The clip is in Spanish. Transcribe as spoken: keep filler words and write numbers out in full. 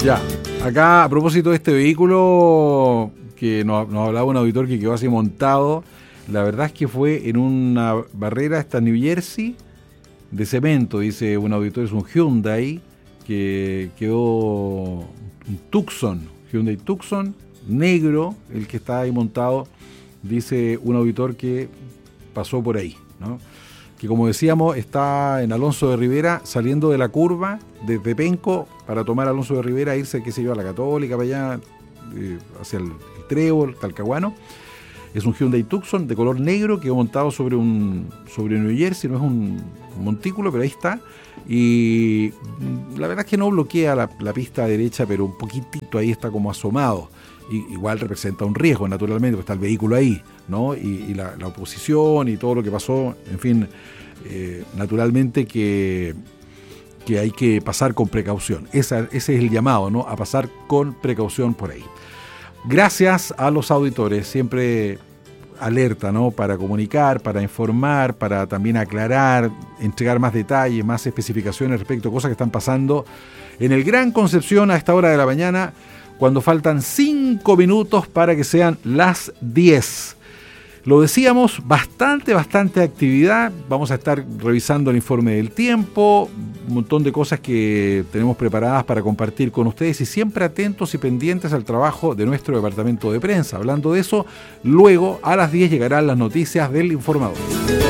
Ya, acá a propósito de este vehículo que nos, nos hablaba un auditor que quedó así montado, la verdad es que fue en una barrera hasta New Jersey de cemento, dice un auditor, es un Hyundai que quedó un Tucson, Hyundai Tucson, negro, el que está ahí montado, dice un auditor que pasó por ahí, ¿no? Que como decíamos está en Alonso de Rivera saliendo de la curva desde Penco para tomar Alonso de Rivera, irse, qué sé yo, a la Católica, para allá, eh, hacia el, el Trébol, Talcahuano. Es un Hyundai Tucson de color negro que quedó montado sobre un sobre New Jersey, no es un, un montículo, pero ahí está. Y la verdad es que no bloquea la, la pista derecha, pero un poquitito ahí está como asomado. Y, igual representa un riesgo, naturalmente, porque está el vehículo ahí, ¿no? Y, y la, la oposición y todo lo que pasó, en fin, eh, naturalmente que, que hay que pasar con precaución. Esa, ese es el llamado, ¿no? A pasar con precaución por ahí. Gracias a los auditores, siempre alerta, ¿no? Para comunicar, para informar, para también aclarar, entregar más detalles, más especificaciones respecto a cosas que están pasando en el Gran Concepción a esta hora de la mañana, cuando faltan cinco minutos para que sean las diez. Lo decíamos, bastante, bastante actividad. Vamos a estar revisando el informe del tiempo, un montón de cosas que tenemos preparadas para compartir con ustedes y siempre atentos y pendientes al trabajo de nuestro departamento de prensa. Hablando de eso, luego a las diez llegarán las noticias del informador.